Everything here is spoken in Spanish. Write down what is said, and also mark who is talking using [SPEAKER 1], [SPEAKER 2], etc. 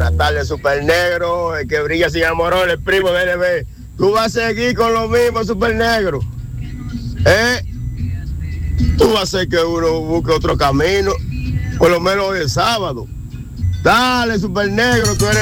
[SPEAKER 1] Buenas tardes, Super Negro, el que brilla sin amor, el primo de LB. Tú vas a seguir con lo mismo, Super Negro. Tú vas a hacer que uno busque otro camino, por lo menos hoy es sábado. Dale, Super Negro, tú eres